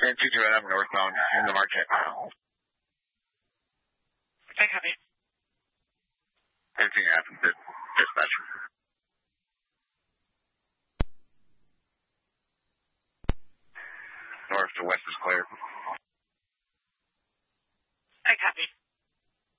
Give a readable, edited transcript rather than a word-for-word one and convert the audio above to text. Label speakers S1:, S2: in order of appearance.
S1: wind 2-2 northbound in the Marquette.
S2: Okay, copy.
S1: Anything happens, dispatch. North to west is clear.